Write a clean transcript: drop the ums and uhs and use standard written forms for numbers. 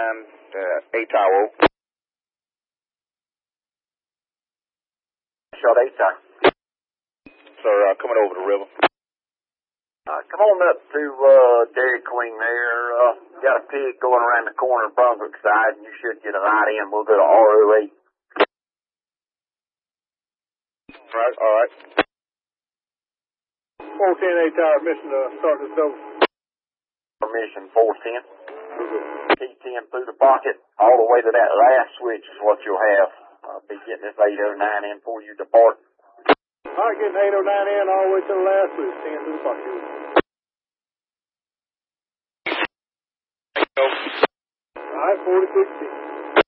8 Tower. Shot 8 Tower. Sir, coming over the river. Come on up to Dairy Queen there. Got a pig going around the corner of Brunswick side, and you should get a ride in. We'll go to RO8. All right. 410 8 Tower, mission to start this over. Permission 410. T10 through the pocket, all the way to that last switch is what you'll have. Be getting this 809 in before you depart. All right, getting 809 in all the way to the last switch, 10 through the pocket. All right, 46.